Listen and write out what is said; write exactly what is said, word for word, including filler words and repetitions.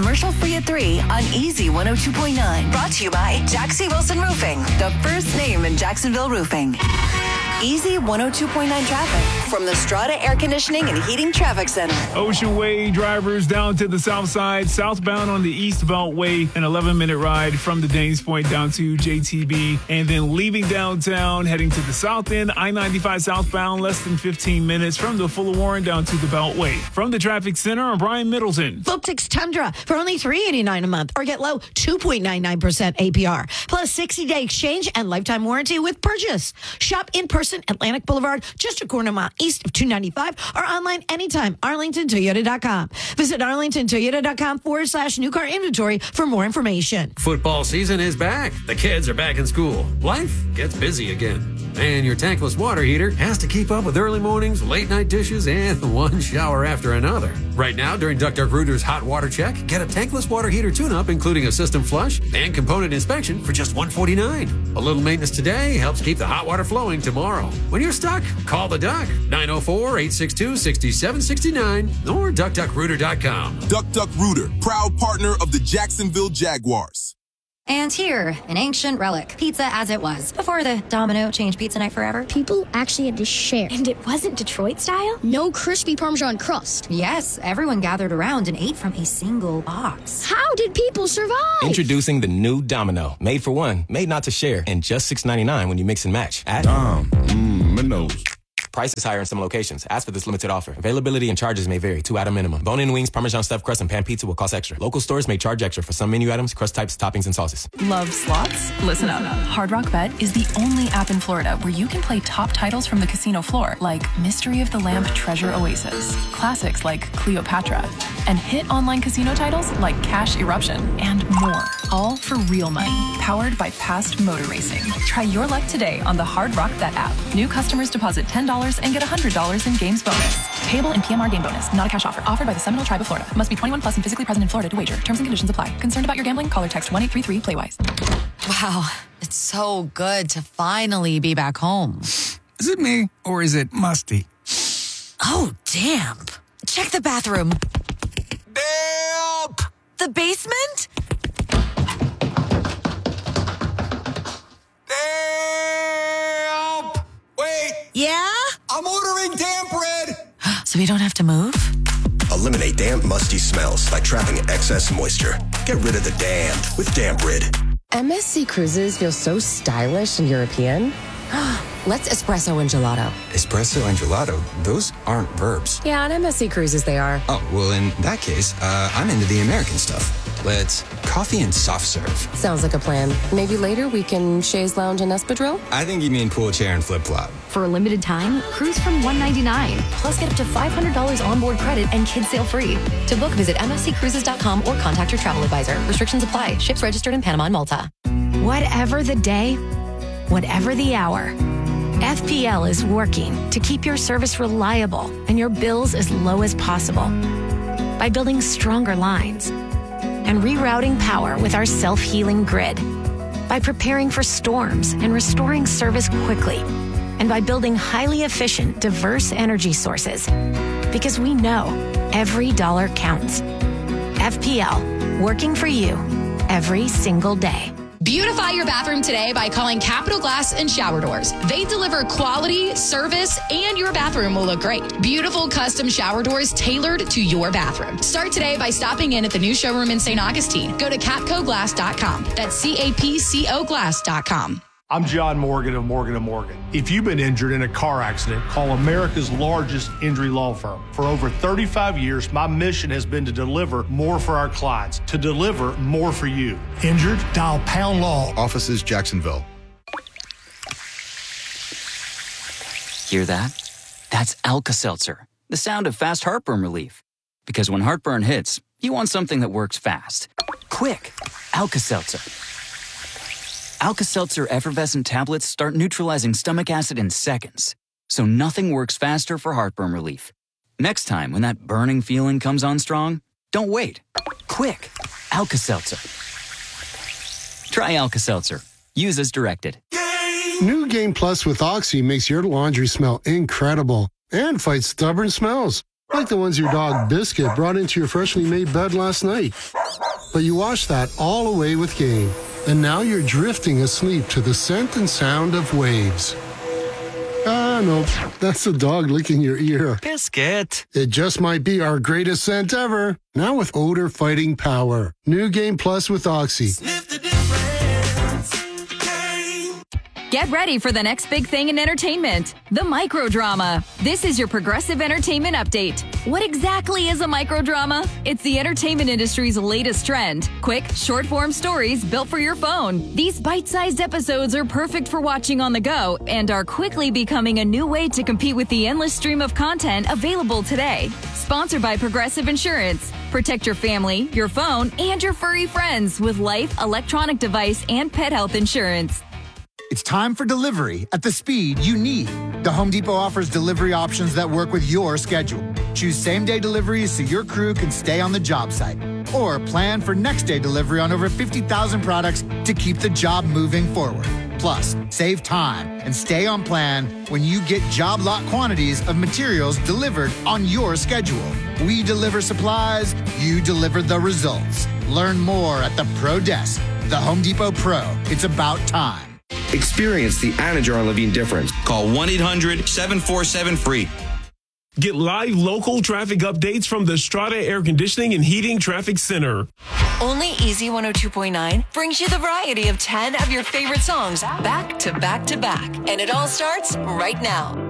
commercial-free at three on Easy one oh two point nine. Brought to you by Jaxie Wilson Roofing, the first name in Jacksonville roofing. Easy one oh two point nine traffic from the Strata Air Conditioning and Heating Traffic Center. Ocean Way drivers down to the south side, southbound on the East Beltway, an eleven-minute ride from the Danes Point down to J T B, and then leaving downtown, heading to the south end, I ninety-five southbound, less than fifteen minutes from the Fuller Warren down to the Beltway. From the Traffic Center, I'm Brian Middleton. Voltix Tundra for only three hundred eighty-nine dollars a month, or get low two point nine nine percent A P R, plus sixty-day exchange and lifetime warranty with purchase. Shop in person, Atlantic Boulevard, just a quarter mile east of two ninety-five, or online anytime, arlington toyota dot com. Visit arlington toyota dot com forward slash new car inventory for more information. Football season is back. The kids are back in school. Life gets busy again. And your tankless water heater has to keep up with early mornings, late night dishes, and one shower after another. Right now, during Duck Duck Rooter's Hot Water Check, get a tankless water heater tune-up, including a system flush and component inspection for just one hundred forty-nine dollars. A little maintenance today helps keep the hot water flowing tomorrow. When you're stuck, call the Duck, nine oh four, eight six two, six seven six nine, or duck duck rooter dot com. Duck Duck Rooter, proud partner of the Jacksonville Jaguars. And here, an ancient relic, pizza as it was, before the Domino changed pizza night forever. People actually had to share. And it wasn't Detroit style? No crispy Parmesan crust. Yes, everyone gathered around and ate from a single box. How did people survive? Introducing the new Domino. Made for one, made not to share, and just six ninety-nine when you mix and match. At Dom, mmm, Minnows. Price is higher in some locations. Ask for this limited offer. Availability and charges may vary. Two item minimum. Bone-in wings, Parmesan stuffed crust, and pan pizza will cost extra. Local stores may charge extra for some menu items, crust types, toppings, and sauces. Love slots? Listen up. Hard Rock Bet is the only app in Florida where you can play top titles from the casino floor, like Mystery of the Lamp Treasure Oasis, classics like Cleopatra, and hit online casino titles like Cash Eruption, and more. All for real money, powered by Past Motor Racing. Try your luck today on the Hard Rock Bet app. New customers deposit ten dollars and get one hundred dollars in games bonus. Payable in P M R game bonus, not a cash offer. Offered by the Seminole Tribe of Florida. Must be twenty-one plus and physically present in Florida to wager. Terms and conditions apply. Concerned about your gambling? Call or text one eight three three play wise. Wow, it's so good to finally be back home. Is it me, or is it musty? Oh, damp. Check the bathroom. Damp! The basement? Damp! Wait! Yeah? I'm ordering damp red! So we don't have to move? Eliminate damp, musty smells by trapping excess moisture. Get rid of the damp with Damp Rid. M S C Cruises feel so stylish and European. Let's espresso and gelato. Espresso and gelato? Those aren't verbs. Yeah, on M S C Cruises they are. Oh, well, in that case, uh, I'm into the American stuff. Let's coffee and soft serve. Sounds like a plan. Maybe later we can chaise lounge and espadrille? I think you mean pool chair and flip-flop. For a limited time, cruise from one hundred ninety-nine dollars. Plus get up to five hundred dollars onboard credit and kids sail free. To book, visit M S C cruises dot com or contact your travel advisor. Restrictions apply. Ships registered in Panama and Malta. Whatever the day, whatever the hour, F P L is working to keep your service reliable and your bills as low as possible by building stronger lines and rerouting power with our self-healing grid, by preparing for storms and restoring service quickly, and by building highly efficient, diverse energy sources. Because we know every dollar counts. F P L, working for you every single day. Beautify your bathroom today by calling Capital Glass and Shower Doors. They deliver quality, service, and your bathroom will look great. Beautiful custom shower doors tailored to your bathroom. Start today by stopping in at the new showroom in Saint Augustine. Go to capco glass dot com. That's C A P C O glass dot com. I'm John Morgan of Morgan and Morgan. If you've been injured in a car accident, call America's largest injury law firm. For over thirty-five years, my mission has been to deliver more for our clients, to deliver more for you. Injured? Dial Pound Law. Offices Jacksonville. Hear that? That's Alka-Seltzer, the sound of fast heartburn relief. Because when heartburn hits, you want something that works fast. Quick, Alka-Seltzer. Alka-Seltzer effervescent tablets start neutralizing stomach acid in seconds, so nothing works faster for heartburn relief. Next time when that burning feeling comes on strong, don't wait. Quick, Alka-Seltzer. Try Alka-Seltzer. Use as directed. New Game Plus with Oxy makes your laundry smell incredible and fights stubborn smells. Like the ones your dog Biscuit brought into your freshly made bed last night. But you washed that all away with Gain. And now you're drifting asleep to the scent and sound of waves. Ah, no, that's the dog licking your ear. Biscuit. It just might be our greatest scent ever. Now with odor fighting power. New Gain Plus with Oxy. Sniff the difference. Gain. Get ready for the next big thing in entertainment, the microdrama. This is your Progressive Entertainment Update. What exactly is a microdrama? It's the entertainment industry's latest trend. Quick, short-form stories built for your phone. These bite-sized episodes are perfect for watching on the go and are quickly becoming a new way to compete with the endless stream of content available today. Sponsored by Progressive Insurance. Protect your family, your phone, and your furry friends with life, electronic device, and pet health insurance. It's time for delivery at the speed you need. The Home Depot offers delivery options that work with your schedule. Choose same-day deliveries so your crew can stay on the job site. Or plan for next-day delivery on over fifty thousand products to keep the job moving forward. Plus, save time and stay on plan when you get job lot quantities of materials delivered on your schedule. We deliver supplies, you deliver the results. Learn more at the Pro Desk. The Home Depot Pro. It's about time. Experience the Anajar Levine difference. Call one eight hundred seven four seven free. Get live local traffic updates from the Strata Air Conditioning and Heating Traffic Center. Only Easy one oh two point nine brings you the variety of ten of your favorite songs back to back to back. And it all starts right now.